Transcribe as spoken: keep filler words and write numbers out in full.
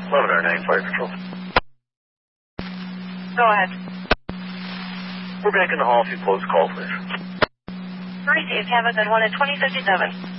eleven R nine, Fire Control. Go ahead. We're back in the hall if you close the call, please. Received. Have a good one at twenty fifty-seven.